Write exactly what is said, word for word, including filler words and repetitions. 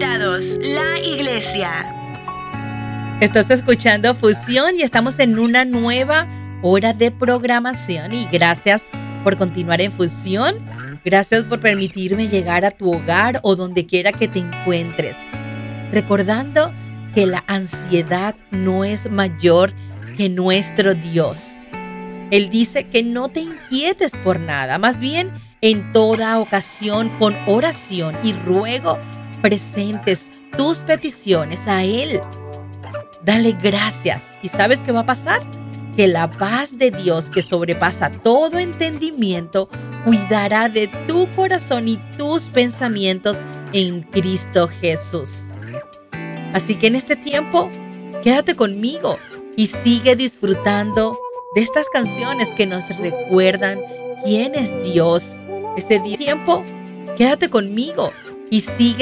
Conectados, la iglesia. Estás escuchando Fusión y estamos en una nueva hora de programación y gracias por continuar en Fusión. Gracias por permitirme llegar a tu hogar o donde quiera que te encuentres. Recordando que la ansiedad no es mayor que nuestro Dios. Él dice que no te inquietes por nada, más bien en toda ocasión con oración y ruego presentes tus peticiones a Él. Dale gracias. ¿Y sabes qué va a pasar? Que la paz de Dios que sobrepasa todo entendimiento cuidará de tu corazón y tus pensamientos en Cristo Jesús. Así que en este tiempo, quédate conmigo y sigue disfrutando de estas canciones que nos recuerdan quién es Dios. Este tiempo, quédate conmigo y sigue